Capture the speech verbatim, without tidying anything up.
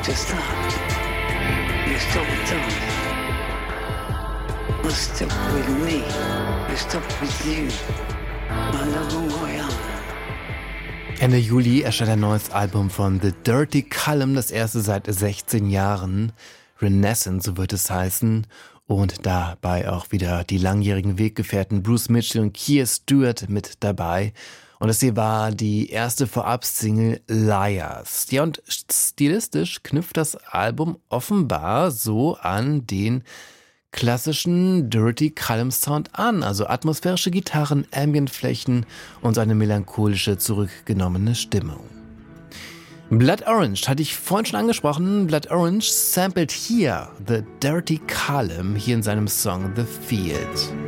to stop. You're stuck with us. You're stuck with me. You're stuck with you. I love who I am. Ende Juli erscheint ein neues Album von The Dirty Column, das erste seit sechzehn Jahren. Renaissance, so wird es heißen. Und dabei auch wieder die langjährigen Weggefährten Bruce Mitchell und Keir Stewart mit dabei. Und das hier war die erste Vorab-Single Liars. Ja, und stilistisch knüpft das Album offenbar so an den klassischen Dirty Column Sound an. Also atmosphärische Gitarren, Ambientflächen und so eine melancholische, zurückgenommene Stimmung. Blood Orange hatte ich vorhin schon angesprochen. Blood Orange sampled hier The Dirty Column hier in seinem Song The Field.